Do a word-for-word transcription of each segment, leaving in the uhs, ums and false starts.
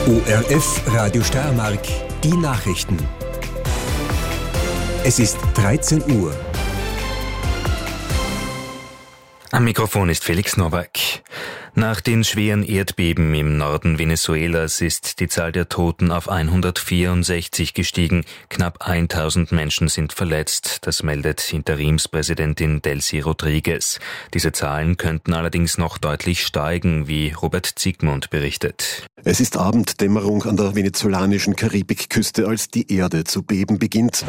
O R F Radio Steiermark, die Nachrichten. Es ist dreizehn Uhr. Am Mikrofon ist Felix Nowak. Nach den schweren Erdbeben im Norden Venezuelas ist die Zahl der Toten auf hundertvierundsechzig gestiegen. Knapp tausend Menschen sind verletzt. Das meldet Interimspräsidentin Delcy Rodriguez. Diese Zahlen könnten allerdings noch deutlich steigen, wie Robert Ziegmund berichtet. Es ist Abenddämmerung an der venezolanischen Karibikküste, als die Erde zu beben beginnt.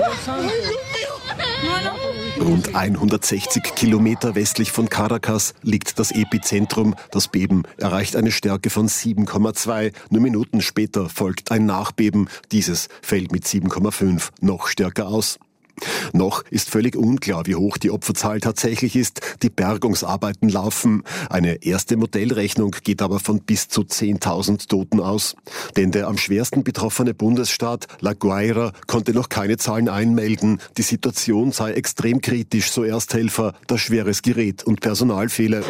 Rund hundertsechzig Kilometer westlich von Caracas liegt das Epizentrum. Das Beben erreicht eine Stärke von sieben Komma zwei. Nur Minuten später folgt ein Nachbeben. Dieses fällt mit sieben Komma fünf noch stärker aus. Noch ist völlig unklar, wie hoch die Opferzahl tatsächlich ist. Die Bergungsarbeiten laufen. Eine erste Modellrechnung geht aber von bis zu zehntausend Toten aus. Denn der am schwersten betroffene Bundesstaat La Guaira konnte noch keine Zahlen einmelden. Die Situation sei extrem kritisch, so Ersthelfer, da schweres Gerät und Personal fehle.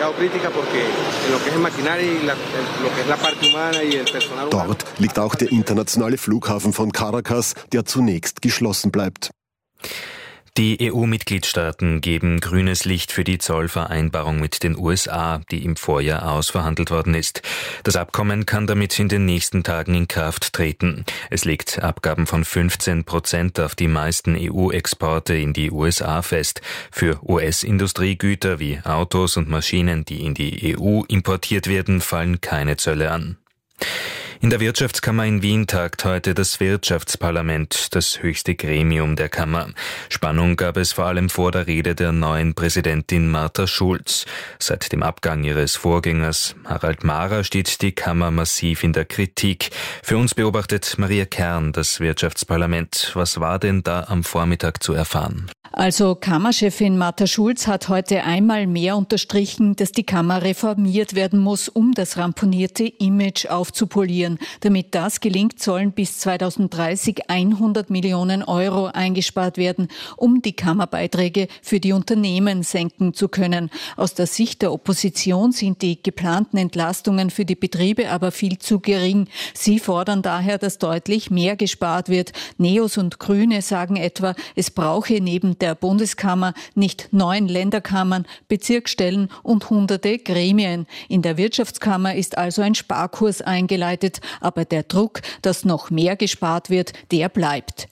Dort liegt auch der internationale Flughafen von Caracas, der zunächst geschlossen bleibt. Die E U-Mitgliedstaaten geben grünes Licht für die Zollvereinbarung mit den U S A, die im Vorjahr ausverhandelt worden ist. Das Abkommen kann damit in den nächsten Tagen in Kraft treten. Es legt Abgaben von fünfzehn Prozent auf die meisten E U-Exporte in die U S A fest. Für U S-Industriegüter wie Autos und Maschinen, die in die E U importiert werden, fallen keine Zölle an. In der Wirtschaftskammer in Wien tagt heute das Wirtschaftsparlament, das höchste Gremium der Kammer. Spannung gab es vor allem vor der Rede der neuen Präsidentin Martha Schulz. Seit dem Abgang ihres Vorgängers Harald Mahrer steht die Kammer massiv in der Kritik. Für uns beobachtet Maria Kern das Wirtschaftsparlament. Was war denn da am Vormittag zu erfahren? Also Kammerchefin Martha Schulz hat heute einmal mehr unterstrichen, dass die Kammer reformiert werden muss, um das ramponierte Image aufzupolieren. Damit das gelingt, sollen bis zweitausenddreißig hundert Millionen Euro eingespart werden, um die Kammerbeiträge für die Unternehmen senken zu können. Aus der Sicht der Opposition sind die geplanten Entlastungen für die Betriebe aber viel zu gering. Sie fordern daher, dass deutlich mehr gespart wird. Neos und Grüne sagen etwa, es brauche neben der Bundeskammer nicht neun Länderkammern, Bezirksstellen und hunderte Gremien. In der Wirtschaftskammer ist also ein Sparkurs eingeleitet, aber der Druck, dass noch mehr gespart wird, der bleibt.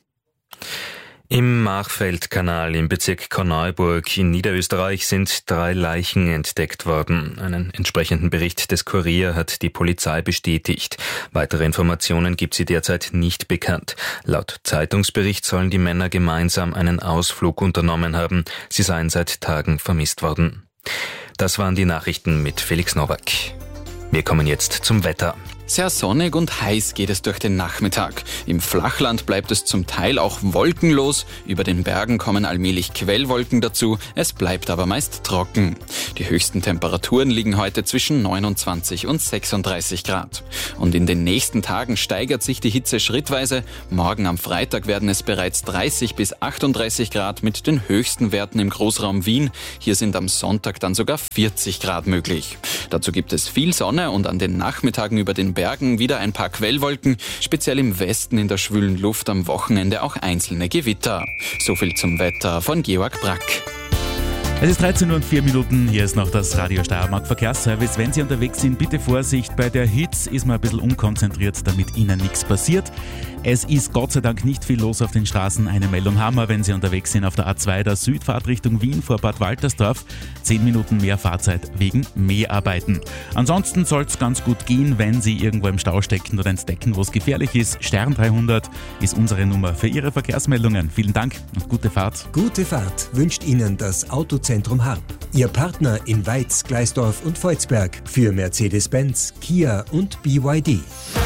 Im Machfeldkanal im Bezirk Korneuburg in Niederösterreich sind drei Leichen entdeckt worden. Einen entsprechenden Bericht des Kurier hat die Polizei bestätigt. Weitere Informationen gibt sie derzeit nicht bekannt. Laut Zeitungsbericht sollen die Männer gemeinsam einen Ausflug unternommen haben. Sie seien seit Tagen vermisst worden. Das waren die Nachrichten mit Felix Nowak. Wir kommen jetzt zum Wetter. Sehr sonnig und heiß geht es durch den Nachmittag. Im Flachland bleibt es zum Teil auch wolkenlos. Über den Bergen kommen allmählich Quellwolken dazu. Es bleibt aber meist trocken. Die höchsten Temperaturen liegen heute zwischen neunundzwanzig und sechsunddreißig Grad. Und in den nächsten Tagen steigert sich die Hitze schrittweise. Morgen am Freitag werden es bereits dreißig bis achtunddreißig Grad mit den höchsten Werten im Großraum Wien. Hier sind am Sonntag dann sogar vierzig Grad möglich. Dazu gibt es viel Sonne und an den Nachmittagen über den Bergen wieder ein paar Quellwolken, speziell im Westen in der schwülen Luft am Wochenende auch einzelne Gewitter. So viel zum Wetter von Georg Brack. Es ist dreizehn Uhr und vier Minuten, hier ist noch das Radio Steiermark Verkehrsservice. Wenn Sie unterwegs sind, bitte Vorsicht, bei der Hitze ist man ein bisschen unkonzentriert, damit Ihnen nichts passiert. Es ist Gott sei Dank nicht viel los auf den Straßen. Eine Meldung haben wir, wenn Sie unterwegs sind auf der A zwei, der Südfahrt Richtung Wien vor Bad Waltersdorf. Zehn Minuten mehr Fahrzeit wegen Mäharbeiten. Ansonsten soll es ganz gut gehen, wenn Sie irgendwo im Stau stecken oder entdecken, wo es gefährlich ist. Stern dreihundert ist unsere Nummer für Ihre Verkehrsmeldungen. Vielen Dank und gute Fahrt. Gute Fahrt wünscht Ihnen das Autozentrum Harp. Ihr Partner in Weiz, Gleisdorf und Volzberg für Mercedes-Benz, Kia und B Y D.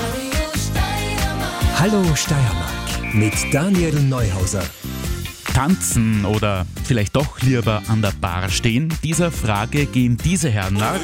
Hallo Steiermark mit Daniel Neuhauser. Tanzen oder vielleicht doch lieber an der Bar stehen? Dieser Frage gehen diese Herren nach.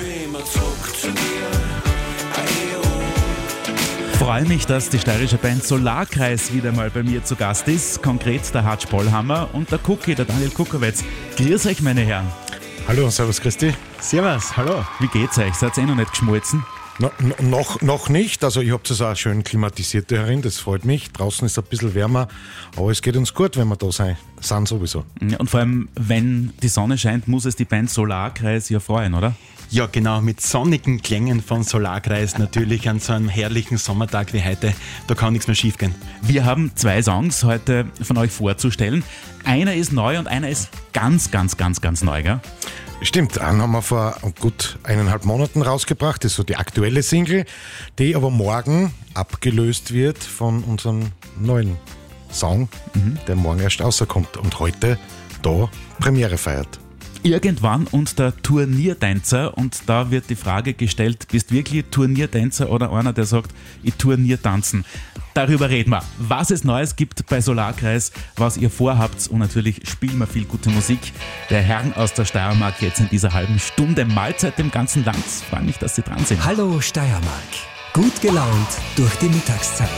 Ich freue mich, dass die steirische Band Solarkreis wieder mal bei mir zu Gast ist. Konkret der Hartsch Pollhammer und der Cookie, der Daniel Kuckowitz. Grüß euch, meine Herren. Hallo, servus Christi. Servus, hallo. Wie geht's euch? Seid ihr eh noch nicht geschmolzen? No, no, noch, noch nicht, also ich habe es auch schön klimatisiert darin, das freut mich. Draußen ist es ein bisschen wärmer, aber es geht uns gut, wenn wir da sein, sind sowieso. Ja, und vor allem, wenn die Sonne scheint, muss es die Band Solarkreis ja freuen, oder? Ja, genau, mit sonnigen Klängen von Solarkreis natürlich an so einem herrlichen Sommertag wie heute, da kann nichts mehr schief gehen. Wir haben zwei Songs heute von euch vorzustellen. Einer ist neu und einer ist ganz, ganz, ganz, ganz neu, gell? Stimmt, einen haben wir vor gut eineinhalb Monaten rausgebracht, das ist so die aktuelle Single, die aber morgen abgelöst wird von unserem neuen Song, mhm. der morgen erst rauskommt und heute da Premiere feiert. Irgendwann und der Turniertänzer, und da wird die Frage gestellt, bist du wirklich Turniertänzer oder einer, der sagt, ich Turnier tanzen? Darüber reden wir, was es Neues gibt bei Solarkreis, was ihr vorhabt, und natürlich spielen wir viel gute Musik. Der Herrn aus der Steiermark jetzt in dieser halben Stunde Mahlzeit im ganzen Land. Ich freue mich, dass Sie dran sind. Hallo Steiermark, gut gelaunt durch die Mittagszeit.